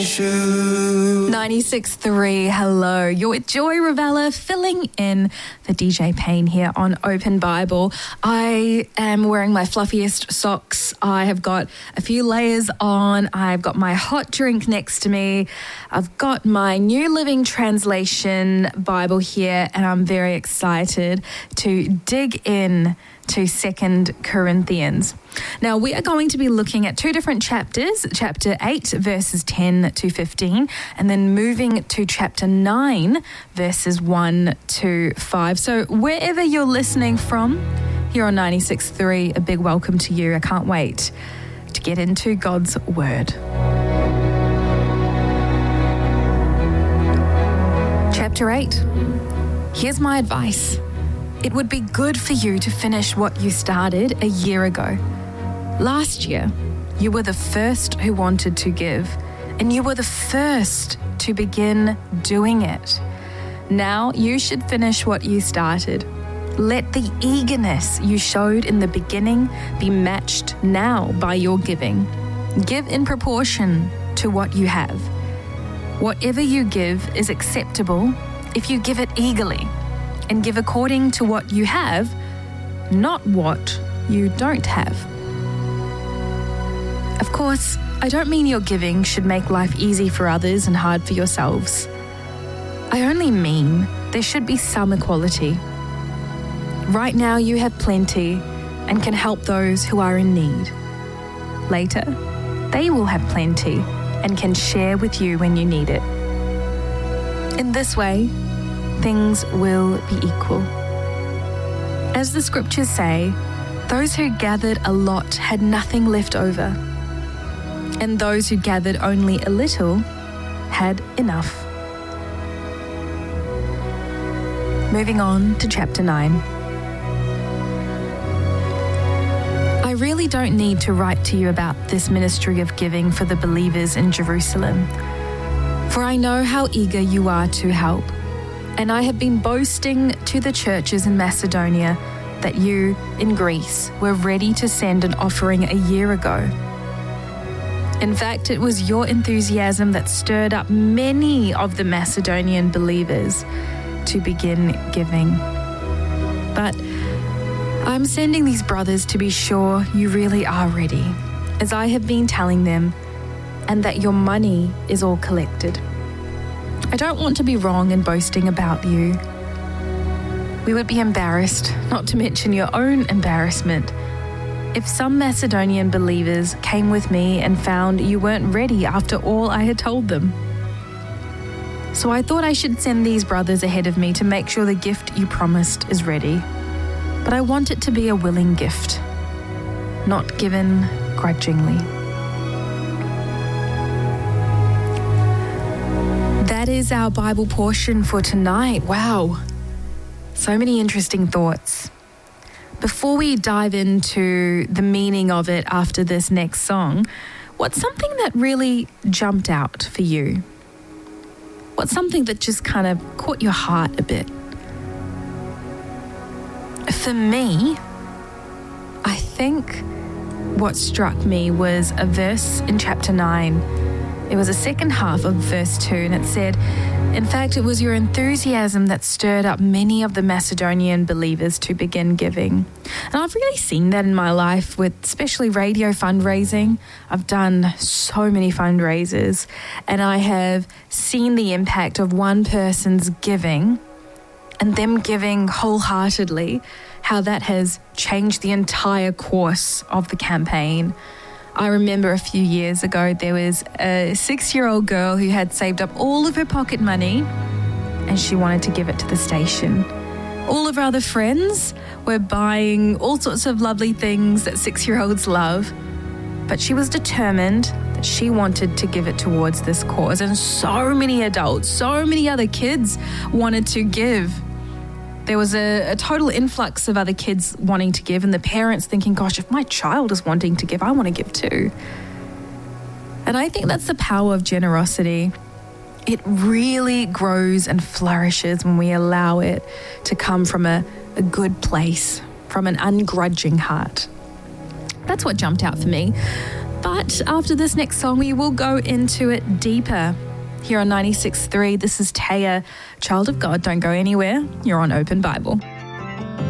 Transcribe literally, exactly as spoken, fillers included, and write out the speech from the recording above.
ninety-six point three, hello. You're with Joy Ravella filling in for D J Payne here on Open Bible. I am wearing my fluffiest socks. I have got a few layers on. I've got my hot drink next to me. I've got my New Living Translation Bible here, and I'm very excited to dig in to Second Corinthians. Now, we are going to be looking at two different chapters, chapter eight, verses ten to fifteen, and then moving to chapter nine, verses one to five. So wherever you're listening from, here on ninety-six point three, a big welcome to you. I can't wait to get into God's Word. Chapter eight. Here's my advice. It would be good for you to finish what you started a year ago. Last year, you were the first who wanted to give, and you were the first to begin doing it. Now you should finish what you started. Let the eagerness you showed in the beginning be matched now by your giving. Give in proportion to what you have. Whatever you give is acceptable if you give it eagerly, and give according to what you have, not what you don't have. Of course, I don't mean your giving should make life easy for others and hard for yourselves. I only mean there should be some equality. Right now you have plenty and can help those who are in need. Later, they will have plenty and can share with you when you need it. In this way, things will be equal. As the scriptures say, those who gathered a lot had nothing left over, and those who gathered only a little had enough. Moving on to chapter nine. I really don't need to write to you about this ministry of giving for the believers in Jerusalem, for I know how eager you are to help. And I have been boasting to the churches in Macedonia that you, in Greece, were ready to send an offering a year ago. In fact, it was your enthusiasm that stirred up many of the Macedonian believers to begin giving. But I'm sending these brothers to be sure you really are ready, as I have been telling them, and that your money is all collected. I don't want to be wrong in boasting about you. We would be embarrassed, not to mention your own embarrassment, if some Macedonian believers came with me and found you weren't ready after all I had told them. So I thought I should send these brothers ahead of me to make sure the gift you promised is ready. But I want it to be a willing gift, not given grudgingly. That is our Bible portion for tonight. Wow. So many interesting thoughts. Before we dive into the meaning of it after this next song, what's something that really jumped out for you? What's something that just kind of caught your heart a bit? For me, I think what struck me was a verse in chapter nine. It was the second half of verse two, and it said, in fact, it was your enthusiasm that stirred up many of the Macedonian believers to begin giving. And I've really seen that in my life with especially radio fundraising. I've done so many fundraisers, and I have seen the impact of one person's giving and them giving wholeheartedly, how that has changed the entire course of the campaign. I remember a few years ago, there was a six-year-old girl who had saved up all of her pocket money and she wanted to give it to the station. All of her other friends were buying all sorts of lovely things that six-year-olds love, but she was determined that she wanted to give it towards this cause. And so many adults, so many other kids wanted to give. There was a, a total influx of other kids wanting to give, and the parents thinking, gosh, if my child is wanting to give, I want to give too. And I think that's the power of generosity. It really grows and flourishes when we allow it to come from a, a good place, from an ungrudging heart. That's what jumped out for me. But after this next song, we will go into it deeper. Here on ninety-six point three, this is Taya, Child of God. Don't go anywhere. You're on Open Bible.